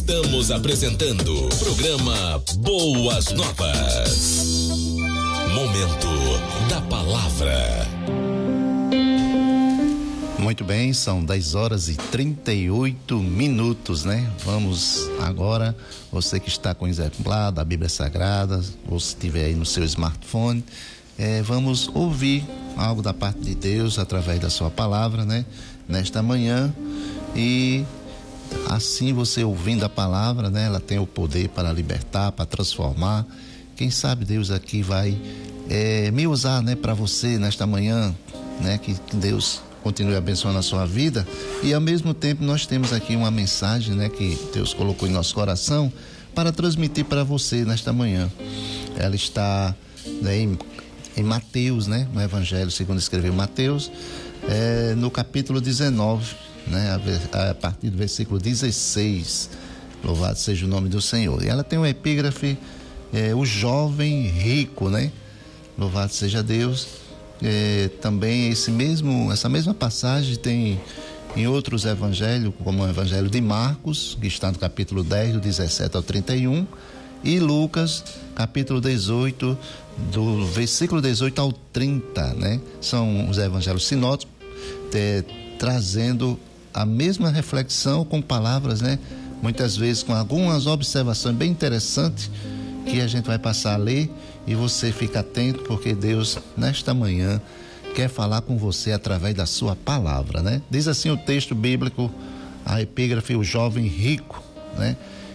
Estamos apresentando programa Boas Novas. Momento da Palavra. Muito bem, são 10h38, né? Vamos agora, você que está com o exemplar da Bíblia Sagrada, ou se estiver aí no seu smartphone, vamos ouvir algo da parte de Deus através da sua palavra, né? Nesta manhã, e assim você ouvindo a palavra, né? Ela tem o poder para libertar, para transformar. Quem sabe Deus aqui vai me usar, né? Para você nesta manhã, né? Que Deus continue abençoando a sua vida, e ao mesmo tempo nós temos aqui uma mensagem, né, que Deus colocou em nosso coração para transmitir para você nesta manhã. Ela está, né, em Mateus, né, no Evangelho segundo escreveu Mateus, no capítulo 19, né, a partir do versículo 16. Louvado seja o nome do Senhor. E ela tem um epígrafe, o jovem rico, né? Louvado seja Deus. Também essa mesma passagem tem em outros evangelhos, como o evangelho de Marcos, que está no capítulo 10, do 17 ao 31, e Lucas, capítulo 18, do versículo 18 ao 30, né? São os evangelhos sinóticos, trazendo a mesma reflexão com palavras, né? Muitas vezes com algumas observações bem interessantes que a gente vai passar a ler, e você fica atento, porque Deus, nesta manhã, quer falar com você através da sua palavra, né? Diz assim o texto bíblico, a epígrafe, o jovem rico, né?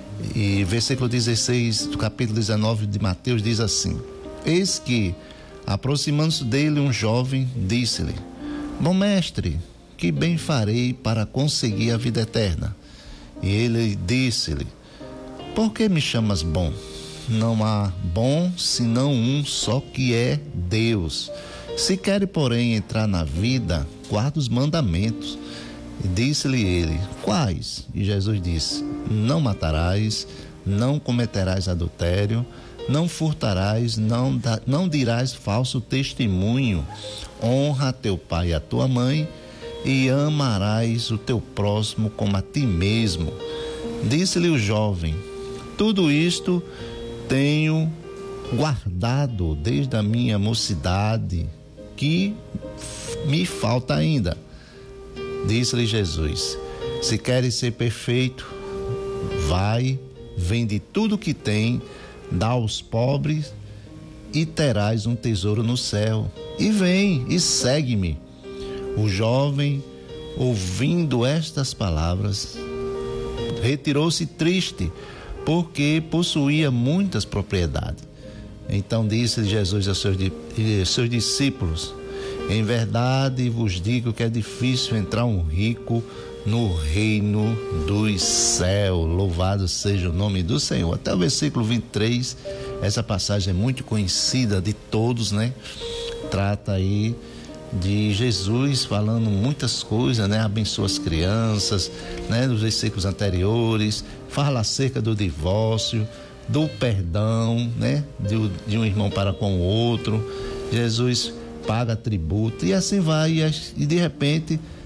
E versículo 16 do capítulo 19 de Mateus diz assim: eis que, aproximando-se dele um jovem, disse-lhe: bom mestre, que bem farei para conseguir a vida eterna? E ele disse-lhe: por que me chamas bom? Não há bom senão um só, que é Deus. Se quer, porém, entrar na vida, guarda os mandamentos. E disse-lhe ele: quais? E Jesus disse: não matarás, não cometerás adultério, não furtarás, não dirás falso testemunho, honra a teu pai e a tua mãe, e amarás o teu próximo como a ti mesmo. Disse-lhe o jovem: tudo isto tenho guardado desde a minha mocidade, que me falta ainda. Disse-lhe Jesus: se queres ser perfeito, vai, vende tudo que tem, dá aos pobres, e terás um tesouro no céu. E vem e segue-me. O jovem, ouvindo estas palavras, retirou-se triste, porque possuía muitas propriedades. Então disse Jesus aos seus discípulos: em verdade vos digo que é difícil entrar um rico no reino dos céus. Louvado seja o nome do Senhor. Até o versículo 23, essa passagem é muito conhecida de todos, né? Trata aí de Jesus falando muitas coisas, né? Abençoa as crianças, né? Nos versículos anteriores, fala acerca do divórcio, do perdão, né? De um irmão para com o outro. Jesus paga tributo, e assim vai, e de repente